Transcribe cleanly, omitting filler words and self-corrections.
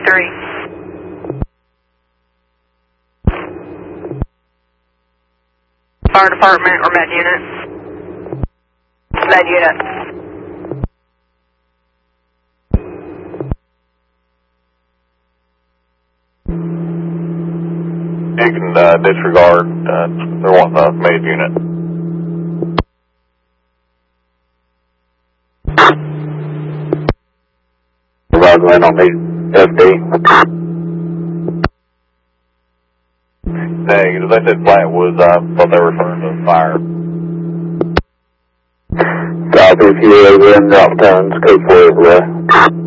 3. Fire department or med unit? Med unit. You can disregard. They're wanting a med unit. Roger, I don't need FD. Hey, they said Flatwoods. I thought they were referring to the fire. Copy, if you're over in drop tones, code 4 over there.